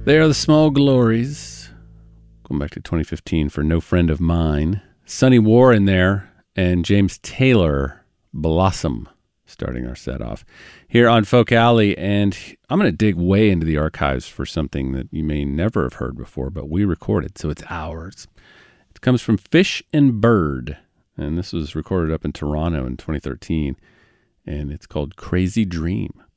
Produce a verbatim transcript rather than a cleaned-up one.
They are the Small Glories. Going back to twenty fifteen for No Friend of Mine. Sonny War in there, and James Taylor, Blossom, starting our set off here on Folk Alley. And I'm going to dig way into the archives for something that you may never have heard before, but we recorded, so it's ours. It comes from Fish and Bird, and this was recorded up in Toronto in twenty thirteen, and it's called Crazy Dream.